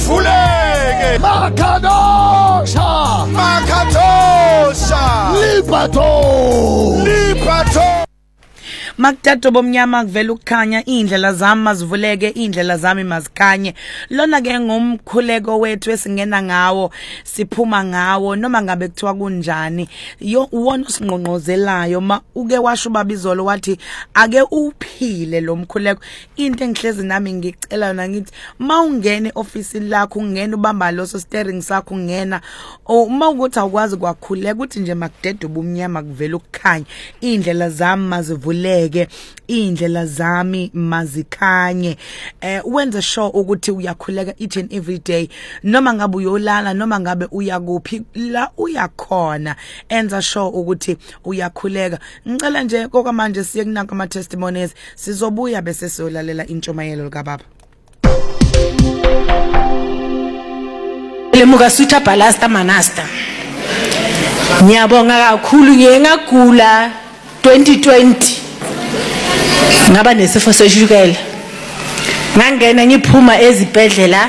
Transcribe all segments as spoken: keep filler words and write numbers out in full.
ivuleke Makadosha Makadosha Lipato Lipato Maktato bomnyama kuvela ukukhanya indlela zami mazivuleke indlela zami mazikhanye lona ke ngomkhuleko wethu esingena ngawo siphuma ngawo noma ngabe kuthiwa kunjani yo uwona usingqonqozelayo ma uke washo babizolo wathi ake uphile lo mkhuleko into engihlezi nami ngicela yona ngithi mawungene office lakho ungena ubamba loso steering sakho ungena uma ukuthi awukwazi kwakhuleka ukuthi nje makudede ubumnyama kuvela ukukhanya indlela zami mazivuleke indlela zami mazikhanye eh wenza sure ukuthi uyakhuleka each and every day noma ngabe uyolala noma ngabe uyakuphi la uyakhona enza sure ukuthi uyakhuleka ngicela nje kokwamanje siye kunaka ama testimonies sizobuya bese siyolalela intshumayelo kaBaba lemuka switha balasta manasta ngiyabonga kakhulu ngiyengagula twenty twenty ngaba nesifo seshukela ngangena ngiphuma ezibhedlela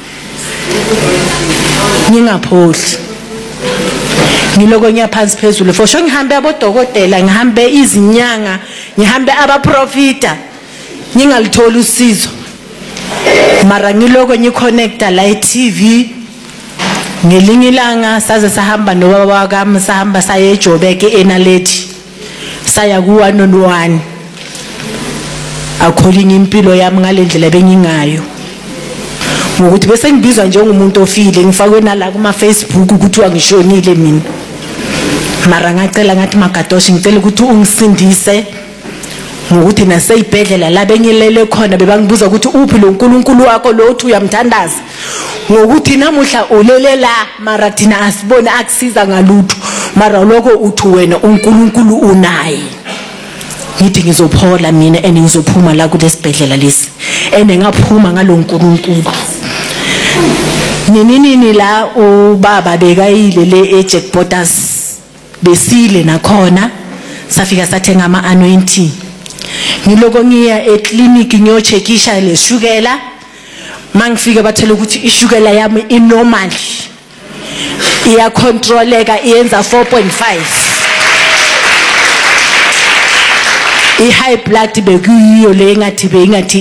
ngingaphohli ngiloko ngiyaphansi phezulu for sure ngihambe abodokotela ngihambe izinyanga ngihambe abaprofita ngingalithola usizo mara ngiloko ngiconnecta la T V ngelinye ilanga saze sahamba nobaba wakami sahamba saye eJobek eNaledi saya ku one on one akholinye impilo yami ngalendlela bengingayo ngokuthi bese ngibizwa njengomuntu ofile ngifakwe nala kuma Facebook ukuthi wangishonile mina mara ngacela ngathi Makadosha ngicela ukuthi ungisindise ngokuthi naseyibhedlela la bengilele khona bebangibuza ukuthi uphi lo nkulunkulu wakho lo uthi uyamthandaza ngokuthi namuhla ulele la mara thina asibone akusiza ngalutho mara lokho uthi wena unkulunkulu unaye ngithi ngizophola mina ene ngizophuma la kulesibhedlela lesi ene ngaphuma ngalonkulunkulu nini nini la ubaba bekayile le eJackpoters besile nakhona safika sathenga ama anointing ngiloko ngiya eclinic ngiyocheckisha leshukela mangifika bathela ukuthi ishukela yami inormal iya controleka iyenza four point five I high blood bekuyiyo le ngathi be ngathi